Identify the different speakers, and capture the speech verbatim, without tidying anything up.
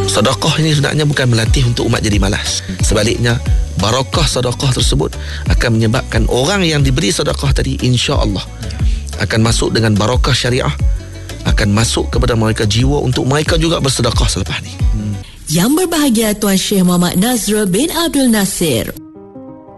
Speaker 1: Sedekah ini sebenarnya bukan melatih untuk umat jadi malas. Sebaliknya, barakah sedekah tersebut akan menyebabkan orang yang diberi sedekah tadi, insya-Allah akan masuk dengan barakah syariah, akan masuk kepada mereka jiwa untuk mereka juga bersedekah selepas ni.
Speaker 2: Yang berbahagia Tuan Syekh Muhammad Nazrul bin Abdul Nasir,